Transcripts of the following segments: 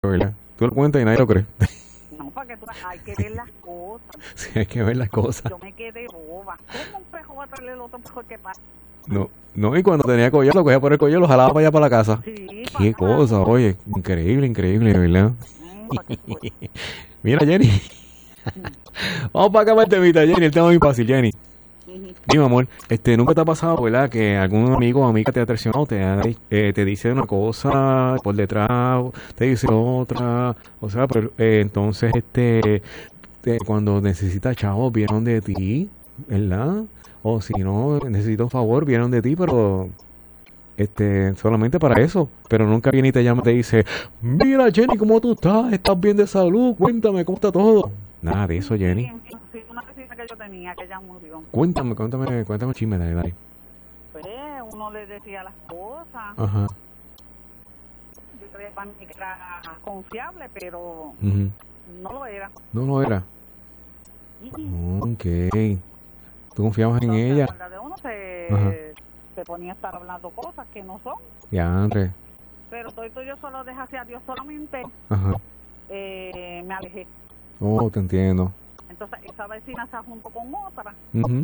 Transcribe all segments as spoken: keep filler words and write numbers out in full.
¿verdad? Tú lo cuentas y nadie lo cree. No, para que tú, hay que ver las cosas. Sí, hay que ver las cosas. Yo me quedé boba. ¿Cómo un pejo va a traerle el otro pejo que pasa? No, no, y cuando tenía collar, lo cogía por el collar, lo jalaba para allá para la casa. Sí, Qué para cosa, acá. oye, increíble, increíble, ¿verdad? Mm, para que tú- Mira, Jenny. Vamos para acá para el temita, Jenny, el tema es muy fácil, Jenny. Ujú. Dime, amor, este, ¿nunca te ha pasado, verdad, que algún amigo o amiga te ha traicionado, te, ha- eh, te dice una cosa por detrás, te dice otra, o sea, pero, eh, entonces, este, te- cuando necesitas chavos, vieron de ti, ¿verdad? O si no, necesita un favor, vieron de ti, pero, este, solamente para eso, pero nunca viene y te llama y te dice, mira, Jenny, ¿cómo tú estás? ¿Estás bien de salud? Cuéntame, ¿cómo está todo? Nada de eso, Jenny. Sí, sí, una vecina que yo tenía, que ella murió. Cuéntame, cuéntame, cuéntame un chisme, dale, dale. Pues uno le decía las cosas. Ajá. Yo creía para mí que era confiable, pero Ujú. no lo era. No lo era. Ujú. Ok. ¿Tú confiabas en Entonces, ella? la verdad de uno Ajá. se, se ponía a estar hablando cosas que no son. Ya, André. Pero todo esto yo solo dejé hacia Dios solamente. Ajá. Eh, me alejé. Oh, te entiendo. Entonces esa vecina se juntó con otra Ujú.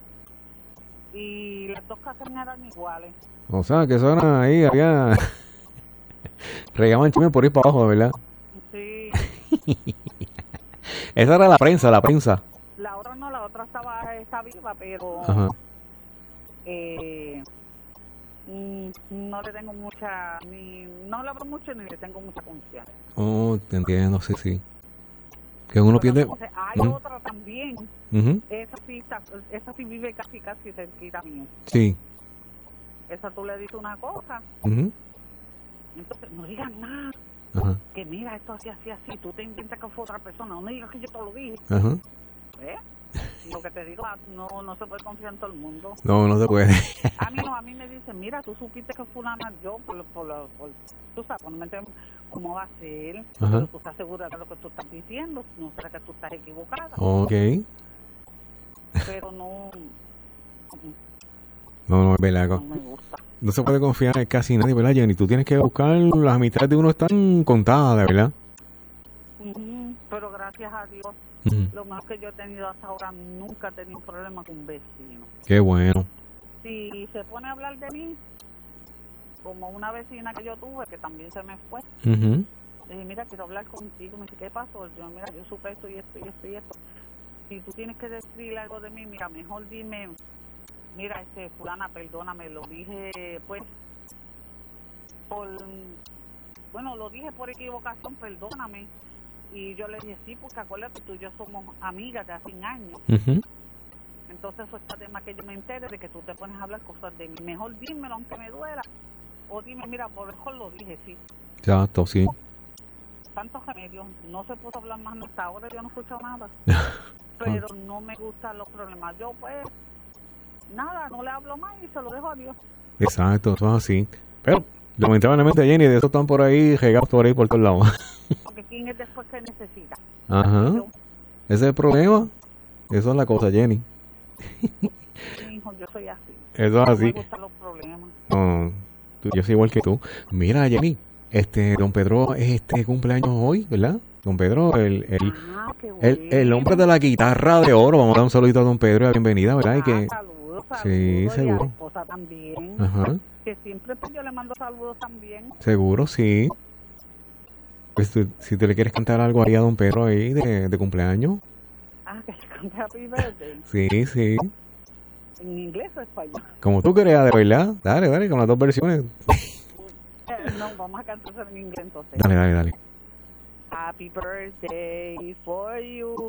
y las dos casas eran iguales. O sea, que eso era ahí, había... Regaban chisme por ir para abajo, ¿verdad? Sí, Esa era la prensa, la prensa. la otra no, la otra estaba está viva, pero Ajá. eh, mm, no le tengo mucha, ni no le hablo mucho ni le tengo mucha confianza. Oh, te entiendo, sí, sí. Que uno Pero pierde... entonces hay Ujú. otra también, Ujú. esa sí, está- esa sí vive casi casi cerquita mío. Sí. Esa tú le dices una cosa, Ujú. entonces no digas nada, Ajá. que mira esto así, así, así, tú te inventas que fue otra persona, no digas que yo te lo dije, Ajá. ¿eh? Lo que te digo, no, no se puede confiar en todo el mundo. No, no se puede. A mí no, a mí me dicen, mira, tú supiste que fulana, yo, por, por, por, por tú sabes, por no meterme, ¿cómo va a ser? Ajá. Pero tú estás segura de lo que tú estás diciendo, no será que tú estás equivocada, Ok. pero no, No, no, es verdad. no me gusta. No se puede confiar en casi nadie, ¿verdad, Jenny? Tú tienes que buscar, las amistades de uno están contadas, de verdad. Ujú. Pero gracias a Dios, Ujú. lo mejor que yo he tenido hasta ahora, nunca he tenido problema con un vecino. Qué bueno. Si se pone a hablar de mí, como una vecina que yo tuve, que también se me fue, Ujú. le dije, mira, quiero hablar contigo, me dice, ¿qué pasó? Yo, mira, yo supe esto y esto y esto y esto. Si tú tienes que decirle algo de mí, mira, mejor dime, mira, este, fulana, perdóname, lo dije, pues, por, bueno, lo dije por equivocación, perdóname. Y yo le dije, sí, porque acuérdate, tú y yo somos amigas de hace años. Ujú. Entonces eso está de más que yo me entere de que tú te pones a hablar cosas de mí. Mejor dímelo aunque me duela. O dime, mira, por mejor lo dije, sí. Exacto, sí. Tantos remedios. No se pudo hablar más hasta ahora, yo no he escuchado nada. Pero no me gustan los problemas. Yo, pues, nada, no le hablo más y se lo dejo a Dios. Exacto, eso es así. Pero, lamentablemente, Jenny, de eso están por ahí, regados por ahí por todos lados. Porque quién es después que necesita. Ajá. Yo, Ese es el problema. Eso es la cosa, Jenny. mi hijo, yo soy así. Eso es No así. me gustan los problemas. No, tú- yo soy igual que tú. Mira, Jenny, este, don Pedro, este cumpleaños hoy, ¿verdad? Don Pedro, el, el, Ah, qué bueno. el, el hombre de la guitarra de oro. Vamos a dar un saludito a don Pedro y la bienvenida, ¿verdad? Y Ah, que, saludos, saludos. Sí, Y a seguro. la esposa también. ajá, Que siempre pues, yo le mando saludos también. seguro, sí. Pues tú- si tú le quieres cantar algo ahí a don Pedro ahí de, de cumpleaños. Ah, que se cante Happy Birthday. Sí, sí. ¿En inglés o español? Como tú creas, de verdad. Dale, dale, con las dos versiones. Eh, no, vamos a cantar en inglés entonces. Dale, dale, dale. Happy birthday for you.